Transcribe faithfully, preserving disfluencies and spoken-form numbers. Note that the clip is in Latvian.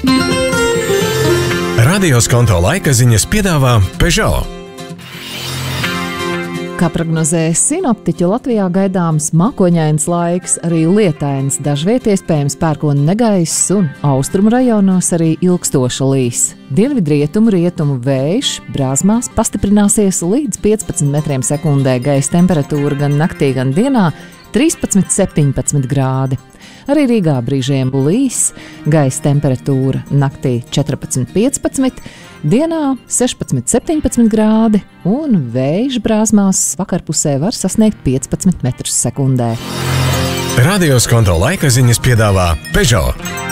Radio Skonto laika ziņas piedāvā Peugeot. Kā prognozē sinoptiķi, Latvijā gaidāms mākoņains laiks, arī lietains, dažviet iespējams pērkona negaiss un austrumu rajonos arī ilgstoša līs. Dienvidrietumu rietumu vējš brāzmās pastiprināsies līdz piecpadsmit metriem sekundē, gaisa temperatūra gan naktī, gan dienā trīspadsmit līdz septiņpadsmit grādi. Arī Rīgā brīžiem līs, gaisa temperatūra naktī četrpadsmit līdz piecpadsmit, dienā sešpadsmit līdz septiņpadsmit grādi un vējš brāzmās vakarpusē var sasniegt piecpadsmit metrus sekundē. Radio Skonto laika ziņas piedāvā Peugeot.